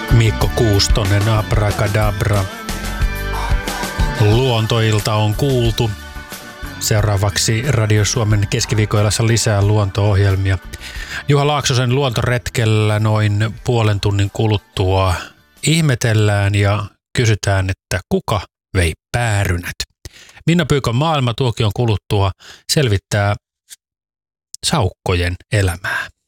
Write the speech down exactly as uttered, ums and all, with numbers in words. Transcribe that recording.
Mikko Kuustonen, Abracadabra. Luontoilta on kuultu. Seuraavaksi Radio Suomen keskiviikkoilassa lisää luonto-ohjelmia. Juha Laaksosen luontoretkellä noin puolen tunnin kuluttua ihmetellään ja kysytään, että kuka vei päärynät. Minna Pyykön maailma tuokion kuluttua selvittää saukkojen elämää.